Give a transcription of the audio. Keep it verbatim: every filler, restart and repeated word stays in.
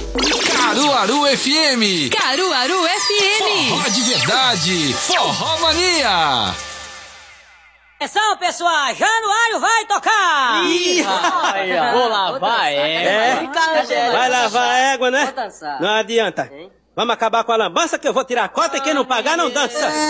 Caruaru F M. Caruaru F M. Forró de verdade. Forró Mania. Atenção, pessoal, Januário vai tocar! Ih, olha, vou lavar égua. É? Vai lavar égua, né? Vou dançar. Não adianta. Vamos acabar com a lambança que eu vou tirar a cota e quem não pagar não dança.